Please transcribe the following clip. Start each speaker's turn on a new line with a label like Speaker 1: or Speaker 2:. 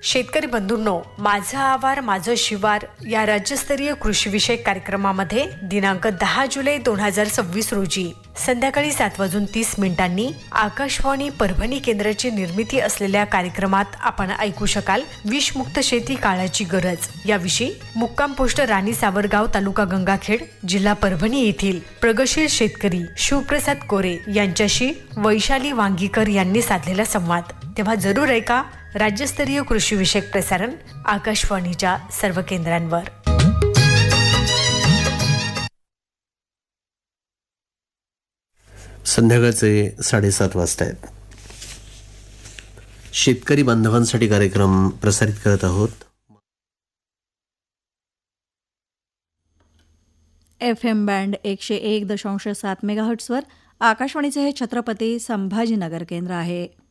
Speaker 1: शेतकरी बंधूंनो, माझं आवार माझं शिवार या राज्यस्तरीय कृषीविषयक कार्यक्रमामध्ये दिनांक 10 जुलै 2026 रोजी संध्याकाळी 7:30 आकाशवाणी परभणी केंद्राची निर्मिती असलेल्या कार्यक्रमात आपण ऐकू शकाल विषमुक्त शेती काळाची गरज याविषयी मुक्काम पोस्ट राणी सावरगाव तालुका गंगाखेड जिल्हा परभणी येथील प्रगतशील शेतकरी शिवप्रसाद कोरे यांच्याशी वैशाली वांगीकर यांनी साधलेला संवाद. तेव्हा जरूर ऐका राज्यस्तरीय कृषी विषयक प्रसारण आकाशवाणीच्या सर्व केंद्रांवर.
Speaker 2: संध्याकाळचे 7:30 वाजता आहेत. शेतकरी बांधवांसाठी कार्यक्रम प्रसारित करत आहोत.
Speaker 3: FM बँड 101.7 मेगाहर्ट्झवर आकाशवाणीचे हे छत्रपती संभाजीनगर केंद्र आहे.